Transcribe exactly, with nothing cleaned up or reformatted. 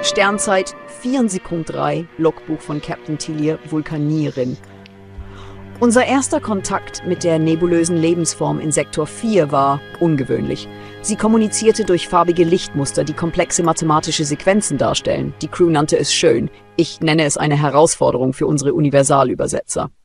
Sternzeit vier Sekund drei, Logbuch von Captain Tillier, Vulkanierin. Unser erster Kontakt mit der nebulösen Lebensform in Sektor vier war ungewöhnlich. Sie kommunizierte durch farbige Lichtmuster, die komplexe mathematische Sequenzen darstellen. Die Crew nannte es schön. Ich nenne es eine Herausforderung für unsere Universalübersetzer.